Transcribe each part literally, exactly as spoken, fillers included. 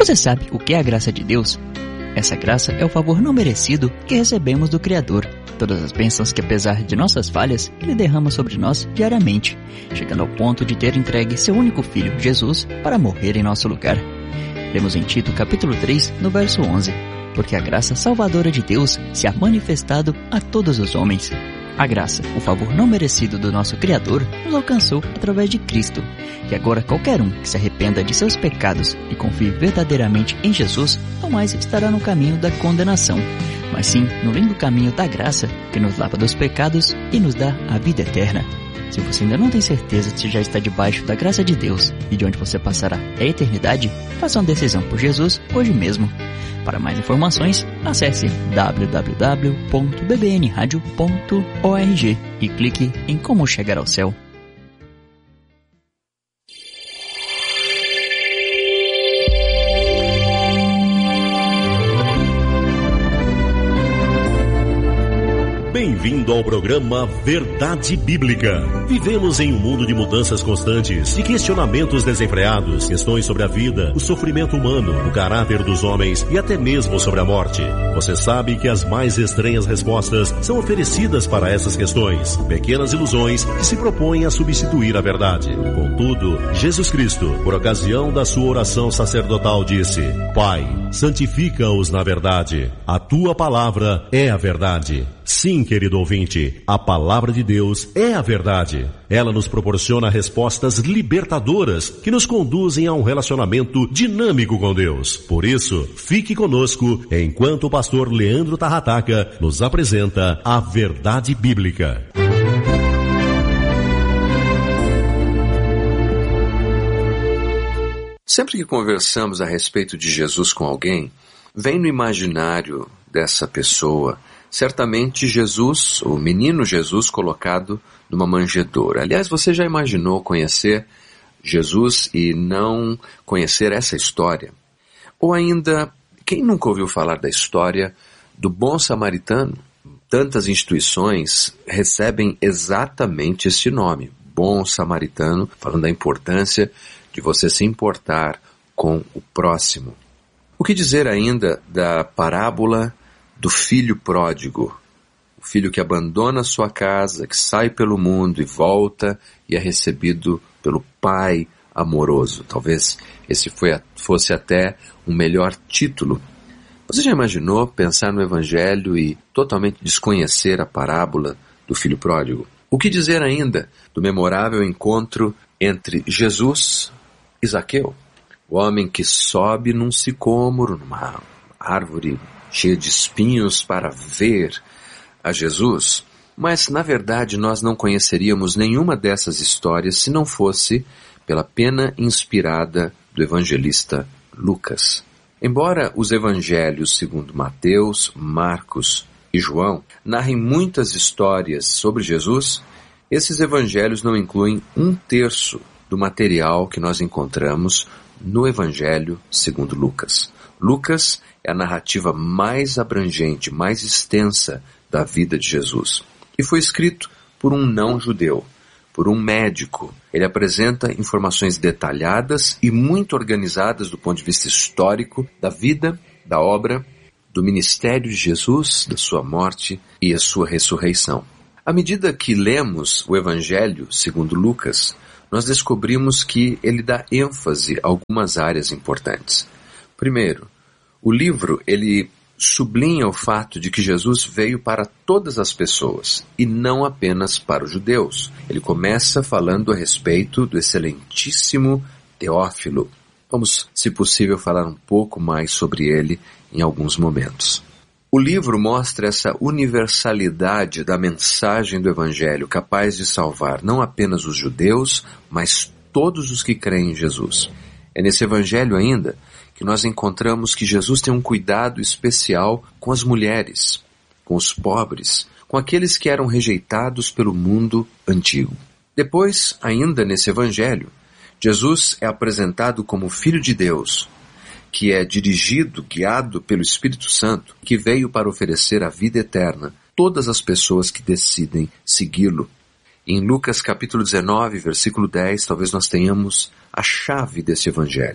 Você sabe o que é a graça de Deus? Essa graça é o favor não merecido que recebemos do Criador. Todas as bênçãos que, apesar de nossas falhas, Ele derrama sobre nós diariamente, chegando ao ponto de ter entregue seu único Filho, Jesus, para morrer em nosso lugar. Lemos em Tito capítulo três, no verso onze. Porque a graça salvadora de Deus se ha manifestado a todos os homens. A graça, o favor não merecido do nosso Criador, nos alcançou através de Cristo. E agora qualquer um que se arrependa de seus pecados e confie verdadeiramente em Jesus, não mais estará no caminho da condenação, mas sim no lindo caminho da graça, que nos lava dos pecados e nos dá a vida eterna. Se você ainda não tem certeza de se já está debaixo da graça de Deus e de onde você passará a eternidade, faça uma decisão por Jesus hoje mesmo. Para mais informações, acesse w w w ponto b b n radio ponto org e clique em Como Chegar ao Céu. Bem-vindo ao programa Verdade Bíblica. Vivemos em um mundo de mudanças constantes, de questionamentos desenfreados, questões sobre a vida, o sofrimento humano, o caráter dos homens e até mesmo sobre a morte. Você sabe que as mais estranhas respostas são oferecidas para essas questões, pequenas ilusões que se propõem a substituir a verdade. Contudo, Jesus Cristo, por ocasião da sua oração sacerdotal, disse: Pai, santifica-os na verdade. A tua palavra é a verdade. Sim, querido ouvinte, a palavra de Deus é a verdade. Ela nos proporciona respostas libertadoras que nos conduzem a um relacionamento dinâmico com Deus. Por isso, fique conosco enquanto o pastor Leandro Tarrataca nos apresenta a Verdade Bíblica. Sempre que conversamos a respeito de Jesus com alguém, vem no imaginário dessa pessoa certamente Jesus, o menino Jesus colocado numa manjedoura. Aliás, você já imaginou conhecer Jesus e não conhecer essa história? Ou ainda, quem nunca ouviu falar da história do bom samaritano? Tantas instituições recebem exatamente esse nome, bom samaritano, falando da importância de você se importar com o próximo. O que dizer ainda da parábola do filho pródigo, o filho que abandona sua casa, que sai pelo mundo e volta e é recebido pelo pai amoroso? Talvez esse foi, fosse até um melhor título. Você já imaginou pensar no Evangelho e totalmente desconhecer a parábola do filho pródigo? O que dizer ainda do memorável encontro entre Jesus e Zaqueu? O homem que sobe num sicômoro, numa árvore cheia de espinhos para ver a Jesus, mas na verdade nós não conheceríamos nenhuma dessas histórias se não fosse pela pena inspirada do evangelista Lucas. Embora os evangelhos segundo Mateus, Marcos e João narrem muitas histórias sobre Jesus, esses evangelhos não incluem um terço do material que nós encontramos no evangelho segundo Lucas. Lucas é a narrativa mais abrangente, mais extensa da vida de Jesus. E foi escrito por um não-judeu, por um médico. Ele apresenta informações detalhadas e muito organizadas do ponto de vista histórico da vida, da obra, do ministério de Jesus, da sua morte e a sua ressurreição. À medida que lemos o Evangelho segundo Lucas, nós descobrimos que ele dá ênfase a algumas áreas importantes. Primeiro, o livro, ele sublinha o fato de que Jesus veio para todas as pessoas e não apenas para os judeus. Ele começa falando a respeito do excelentíssimo Teófilo. Vamos, se possível, falar um pouco mais sobre ele em alguns momentos. O livro mostra essa universalidade da mensagem do Evangelho, capaz de salvar não apenas os judeus, mas todos os que creem em Jesus. É nesse Evangelho ainda que nós encontramos que Jesus tem um cuidado especial com as mulheres, com os pobres, com aqueles que eram rejeitados pelo mundo antigo. Depois, ainda nesse Evangelho, Jesus é apresentado como Filho de Deus, que é dirigido, guiado pelo Espírito Santo, que veio para oferecer a vida eterna a todas as pessoas que decidem segui-lo. Em Lucas capítulo dezenove, versículo dez, talvez nós tenhamos a chave desse Evangelho.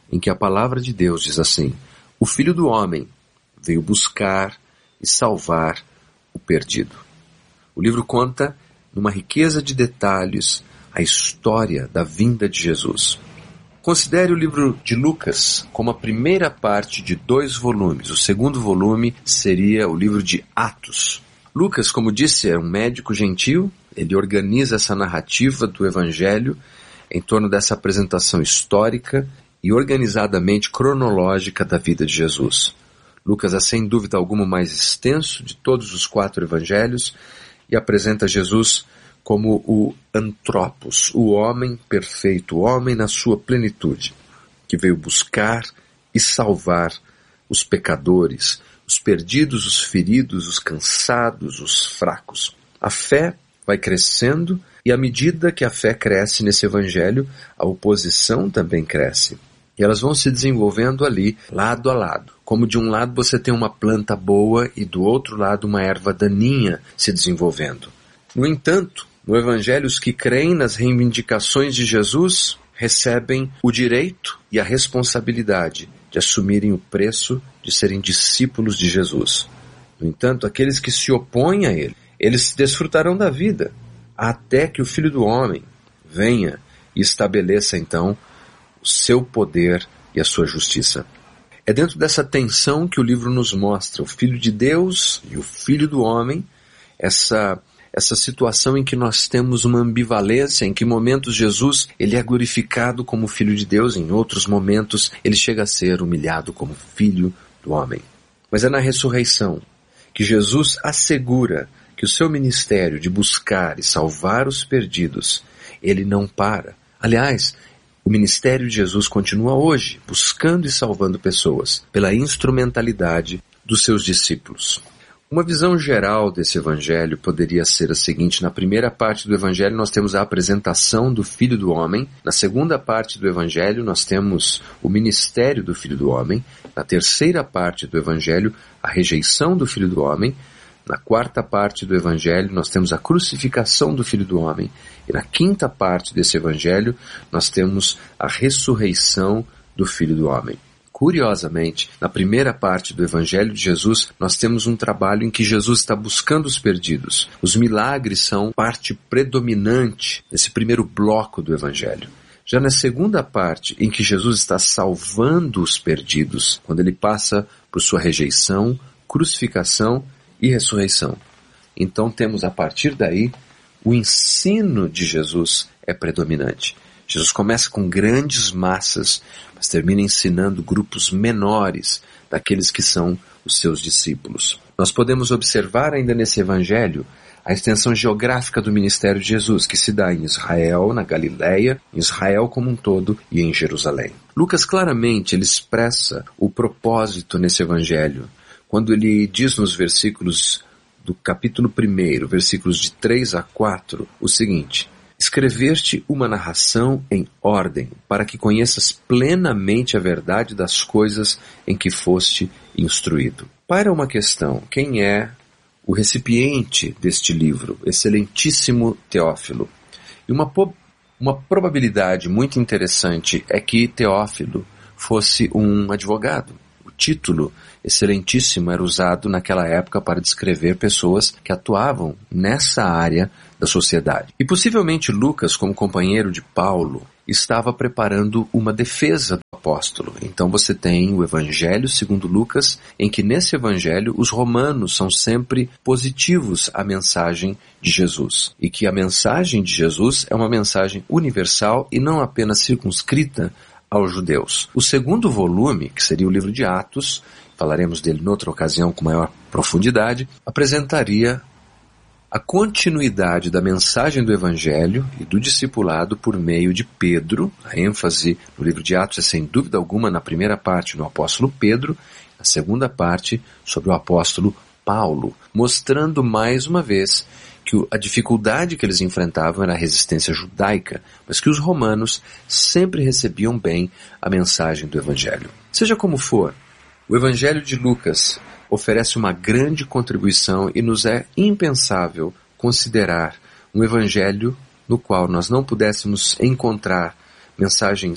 em que a palavra de Deus diz assim: o Filho do Homem veio buscar e salvar o perdido. O livro conta, numa riqueza de detalhes, a história da vinda de Jesus. Considere o livro de Lucas como a primeira parte de dois volumes. O segundo volume seria o livro de Atos. Lucas, como disse, é um médico gentil. Ele organiza essa narrativa do Evangelho em torno dessa apresentação histórica e organizadamente cronológica da vida de Jesus. Lucas é sem dúvida alguma o mais extenso de todos os quatro evangelhos e apresenta Jesus como o antropos, o homem perfeito, o homem na sua plenitude, que veio buscar e salvar os pecadores, os perdidos, os feridos, os cansados, os fracos. A fé vai crescendo e à medida que a fé cresce nesse evangelho, a oposição também cresce. E elas vão se desenvolvendo ali, lado a lado. Como de um lado você tem uma planta boa e do outro lado uma erva daninha se desenvolvendo. No entanto, no Evangelho, os que creem nas reivindicações de Jesus recebem o direito e a responsabilidade de assumirem o preço de serem discípulos de Jesus. No entanto, aqueles que se opõem a ele, eles desfrutarão da vida, até que o Filho do Homem venha e estabeleça então o seu poder e a sua justiça. É dentro dessa tensão que o livro nos mostra o Filho de Deus e o Filho do Homem, essa essa situação em que nós temos uma ambivalência, em que momentos Jesus ele é glorificado como Filho de Deus, em outros momentos ele chega a ser humilhado como Filho do Homem. Mas é na ressurreição que Jesus assegura que o seu ministério de buscar e salvar os perdidos, ele não para. Aliás, o ministério de Jesus continua hoje, buscando e salvando pessoas, pela instrumentalidade dos seus discípulos. Uma visão geral desse evangelho poderia ser a seguinte: na primeira parte do evangelho nós temos a apresentação do Filho do Homem, na segunda parte do evangelho nós temos o ministério do Filho do Homem, na terceira parte do evangelho a rejeição do Filho do Homem, na quarta parte do evangelho nós temos a crucificação do Filho do Homem, e na quinta parte desse evangelho nós temos a ressurreição do Filho do Homem. Curiosamente, na primeira parte do Evangelho de Jesus, nós temos um trabalho em que Jesus está buscando os perdidos. Os milagres são parte predominante nesse primeiro bloco do Evangelho. Já na segunda parte, em que Jesus está salvando os perdidos, quando ele passa por sua rejeição, crucificação e ressurreição. Então temos a partir daí, o ensino de Jesus é predominante. Jesus começa com grandes massas, mas termina ensinando grupos menores daqueles que são os seus discípulos. Nós podemos observar ainda nesse evangelho a extensão geográfica do ministério de Jesus, que se dá em Israel, na Galileia, em Israel como um todo e em Jerusalém. Lucas claramente ele expressa o propósito nesse evangelho, quando ele diz nos versículos do capítulo primeiro, versículos de três a quatro, o seguinte: escrever-te uma narração em ordem, para que conheças plenamente a verdade das coisas em que foste instruído. Para uma questão: quem é o recipiente deste livro, excelentíssimo Teófilo? E uma, uma probabilidade muito interessante é que Teófilo fosse um advogado. O título excelentíssimo era usado naquela época para descrever pessoas que atuavam nessa área da sociedade. E possivelmente Lucas, como companheiro de Paulo, estava preparando uma defesa do apóstolo. Então você tem o Evangelho segundo Lucas, em que nesse Evangelho os romanos são sempre positivos à mensagem de Jesus. E que a mensagem de Jesus é uma mensagem universal e não apenas circunscrita aos judeus. O segundo volume, que seria o livro de Atos, falaremos dele noutra ocasião com maior profundidade, apresentaria a continuidade da mensagem do Evangelho e do discipulado por meio de Pedro. A ênfase no livro de Atos é sem dúvida alguma na primeira parte no apóstolo Pedro, na segunda parte sobre o apóstolo Paulo, mostrando mais uma vez que a dificuldade que eles enfrentavam era a resistência judaica, mas que os romanos sempre recebiam bem a mensagem do Evangelho. Seja como for, o Evangelho de Lucas oferece uma grande contribuição e nos é impensável considerar um evangelho no qual nós não pudéssemos encontrar mensagens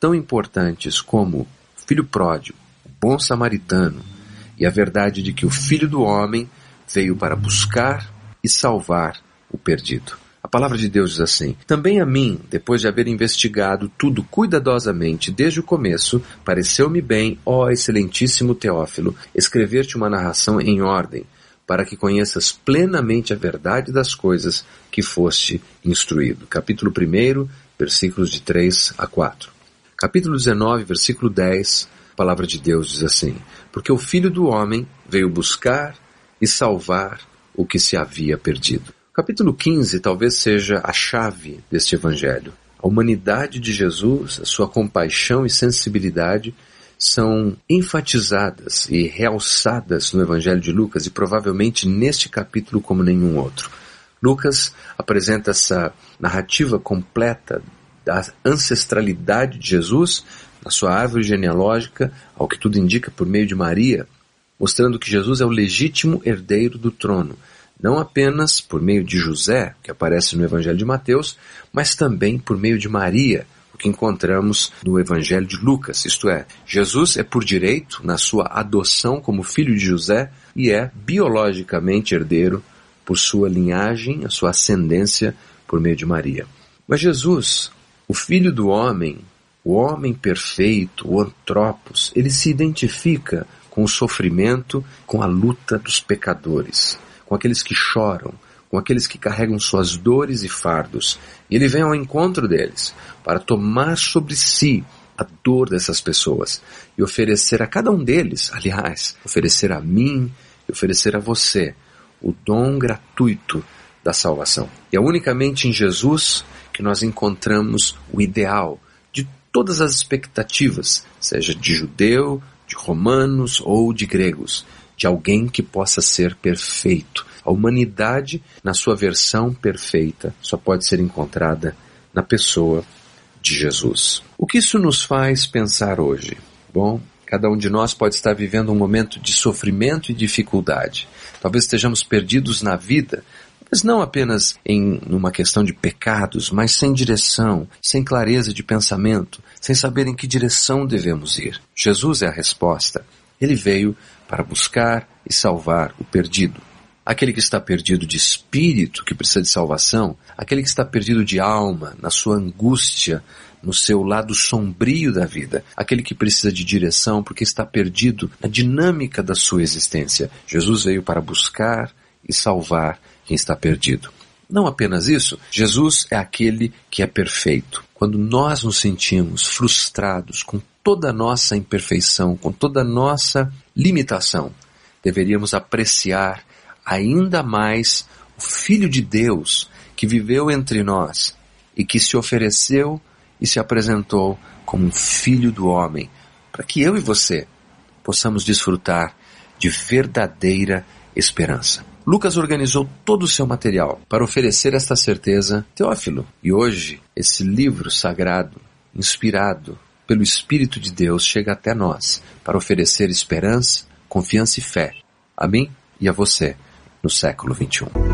tão importantes como o filho pródigo, o bom samaritano e a verdade de que o Filho do Homem veio para buscar e salvar o perdido. A palavra de Deus diz assim: também a mim, depois de haver investigado tudo cuidadosamente desde o começo, pareceu-me bem, ó excelentíssimo Teófilo, escrever-te uma narração em ordem, para que conheças plenamente a verdade das coisas que foste instruído. Capítulo primeiro, versículos de três a quatro. Capítulo dezenove, versículo dez, a palavra de Deus diz assim: porque o Filho do Homem veio buscar e salvar o que se havia perdido. Capítulo quinze talvez seja a chave deste evangelho. A humanidade de Jesus, a sua compaixão e sensibilidade são enfatizadas e realçadas no evangelho de Lucas e provavelmente neste capítulo como nenhum outro. Lucas apresenta essa narrativa completa da ancestralidade de Jesus, na sua árvore genealógica, ao que tudo indica por meio de Maria, mostrando que Jesus é o legítimo herdeiro do trono, não apenas por meio de José, que aparece no Evangelho de Mateus, mas também por meio de Maria, o que encontramos no Evangelho de Lucas. Isto é, Jesus é por direito, na sua adoção como filho de José, e é biologicamente herdeiro por sua linhagem, a sua ascendência por meio de Maria. Mas Jesus, o Filho do Homem, o homem perfeito, o antropos, ele se identifica com o sofrimento, com a luta dos pecadores, com aqueles que choram, com aqueles que carregam suas dores e fardos. E ele vem ao encontro deles para tomar sobre si a dor dessas pessoas e oferecer a cada um deles, aliás, oferecer a mim e oferecer a você o dom gratuito da salvação. E é unicamente em Jesus que nós encontramos o ideal de todas as expectativas, seja de judeu, de romanos ou de gregos, de alguém que possa ser perfeito. A humanidade, na sua versão perfeita, só pode ser encontrada na pessoa de Jesus. O que isso nos faz pensar hoje? Bom, cada um de nós pode estar vivendo um momento de sofrimento e dificuldade. Talvez estejamos perdidos na vida, mas não apenas em uma questão de pecados, mas sem direção, sem clareza de pensamento, sem saber em que direção devemos ir. Jesus é a resposta. Ele veio para buscar e salvar o perdido. Aquele que está perdido de espírito, que precisa de salvação, aquele que está perdido de alma, na sua angústia, no seu lado sombrio da vida, aquele que precisa de direção porque está perdido na dinâmica da sua existência. Jesus veio para buscar e salvar quem está perdido. Não apenas isso, Jesus é aquele que é perfeito. Quando nós nos sentimos frustrados com toda a nossa imperfeição, com toda a nossa limitação, deveríamos apreciar ainda mais o Filho de Deus que viveu entre nós e que se ofereceu e se apresentou como um Filho do Homem, para que eu e você possamos desfrutar de verdadeira esperança. Lucas organizou todo o seu material para oferecer esta certeza a Teófilo. E hoje, esse livro sagrado, inspirado pelo Espírito de Deus, chega até nós para oferecer esperança, confiança e fé a mim e a você no século vinte e um.